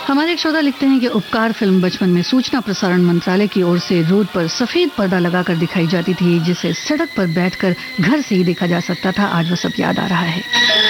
हमारे एक श्रोता लिखते हैं कि उपकार फिल्म बचपन में सूचना प्रसारण मंत्रालय की ओर से रोड पर सफेद पर्दा लगाकर दिखाई जाती थी, जिसे सड़क पर बैठकर घर से ही देखा जा सकता था। आज वो सब याद आ रहा है।